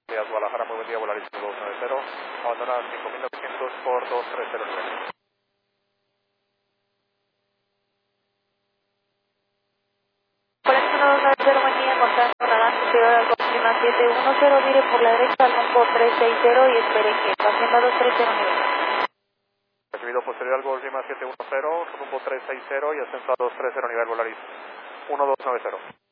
Díaz, Guadalajara, muy buen día, Volaris 290, abandona 5900 por 230 nivel. Volaris 290, buen día, Montana, Canadá, superior al Lima 710, mire por la derecha al rumbo 360 y espere que hacienda 230 nivel. Recibido posterior al Gol Lima 710, rumbo 360 y ascenso a 230 nivel, Volaris 1290.